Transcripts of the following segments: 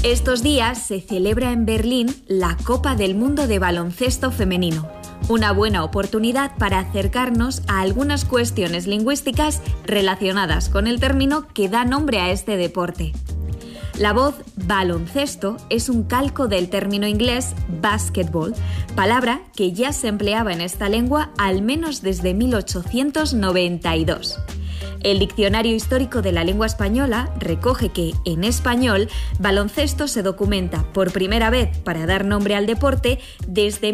Estos días se celebra en Berlín la Copa del Mundo de Baloncesto Femenino. Una buena oportunidad para acercarnos a algunas cuestiones lingüísticas relacionadas con el término que da nombre a este deporte. La voz baloncesto es un calco del término inglés basketball, palabra que ya se empleaba en esta lengua al menos desde 1892. El Diccionario Histórico de la Lengua Española recoge que, en español, baloncesto se documenta por primera vez para dar nombre al deporte desde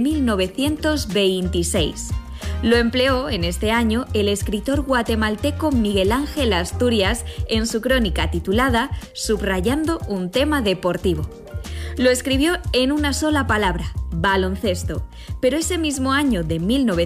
1926. Lo empleó en este año el escritor guatemalteco Miguel Ángel Asturias en su crónica titulada Subrayando un tema deportivo. Lo escribió en una sola palabra, baloncesto, pero ese mismo año de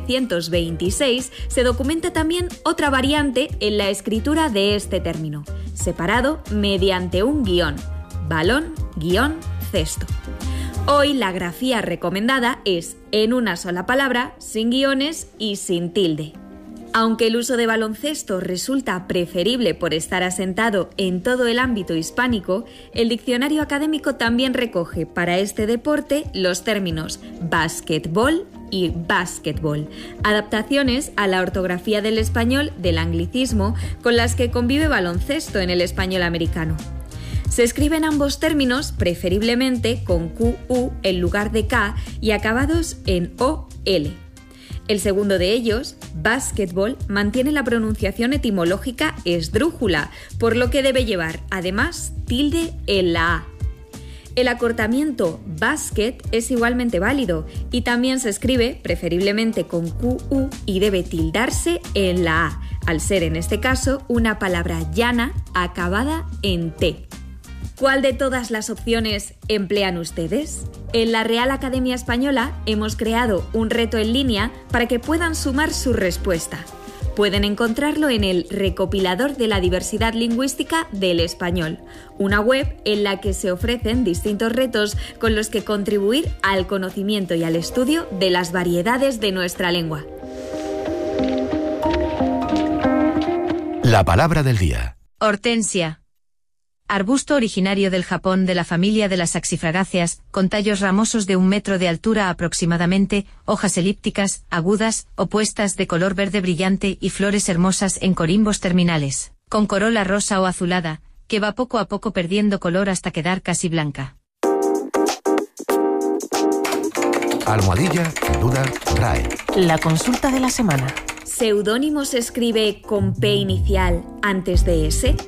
1926 se documenta también otra variante en la escritura de este término, separado mediante un guión, balón-cesto. Hoy la grafía recomendada es en una sola palabra, sin guiones y sin tilde. Aunque el uso de baloncesto resulta preferible por estar asentado en todo el ámbito hispánico, el diccionario académico también recoge para este deporte los términos basquetbol y básquetbol, adaptaciones a la ortografía del español del anglicismo con las que convive baloncesto en el español americano. Se escriben ambos términos preferiblemente con QU en lugar de K y acabados en OL. El segundo de ellos, básquetbol, mantiene la pronunciación etimológica esdrújula, por lo que debe llevar, además, tilde en la A. El acortamiento basket es igualmente válido y también se escribe preferiblemente con QU y debe tildarse en la A, al ser en este caso una palabra llana acabada en T. ¿Cuál de todas las opciones emplean ustedes? En la Real Academia Española hemos creado un reto en línea para que puedan sumar su respuesta. Pueden encontrarlo en el Recopilador de la Diversidad Lingüística del Español, una web en la que se ofrecen distintos retos con los que contribuir al conocimiento y al estudio de las variedades de nuestra lengua. La palabra del día. Hortensia. Arbusto originario del Japón de la familia de las saxifragáceas, con tallos ramosos de 1 metro de altura aproximadamente, hojas elípticas, agudas, opuestas de color verde brillante y flores hermosas en corimbos terminales, con corola rosa o azulada, que va poco a poco perdiendo color hasta quedar casi blanca. Almohadilla, duda, RAE. La consulta de la semana. ¿Seudónimo se escribe con P inicial antes de S?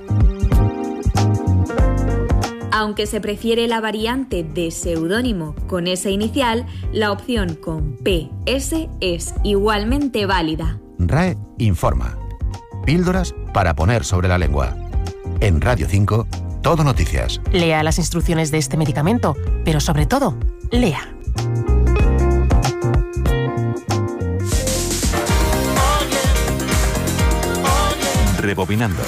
Aunque se prefiere la variante de seudónimo con S inicial, la opción con PS es igualmente válida. RAE informa. Píldoras para poner sobre la lengua. En Radio 5, Todo Noticias. Lea las instrucciones de este medicamento, pero sobre todo, lea. Rebobinando.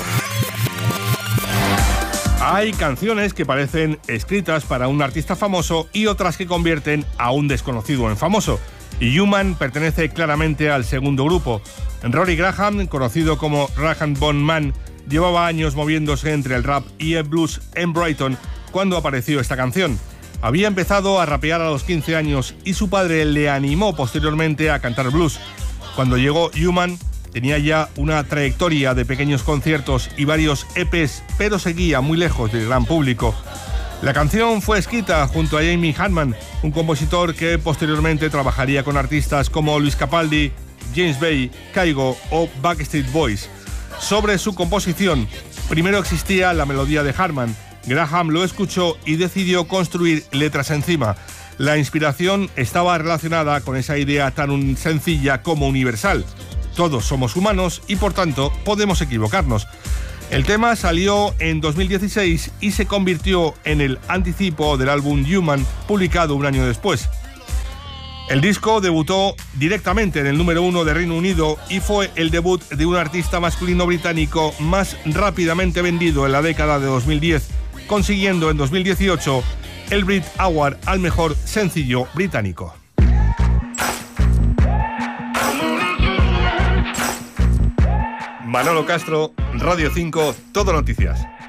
Hay canciones que parecen escritas para un artista famoso y otras que convierten a un desconocido en famoso. Y Human pertenece claramente al segundo grupo. Rory Graham, conocido como Rag & Bone Man, llevaba años moviéndose entre el rap y el blues en Brighton cuando apareció esta canción. Había empezado a rapear a los 15 años y su padre le animó posteriormente a cantar blues. Cuando llegó Human, tenía ya una trayectoria de pequeños conciertos y varios EPs, pero seguía muy lejos del gran público. La canción fue escrita junto a Jamie Hartman, un compositor que posteriormente trabajaría con artistas como Luis Capaldi, James Bay, Kygo o Backstreet Boys. Sobre su composición, primero existía la melodía de Hartman. Graham lo escuchó y decidió construir letras encima. La inspiración estaba relacionada con esa idea tan sencilla como universal. Todos somos humanos y por tanto podemos equivocarnos. El tema salió en 2016 y se convirtió en el anticipo del álbum Human, publicado un año después. El disco debutó directamente en el número 1 de Reino Unido y fue el debut de un artista masculino británico más rápidamente vendido en la década de 2010, consiguiendo en 2018 el Brit Award al mejor sencillo británico. Manolo Castro, Radio 5, Todo Noticias.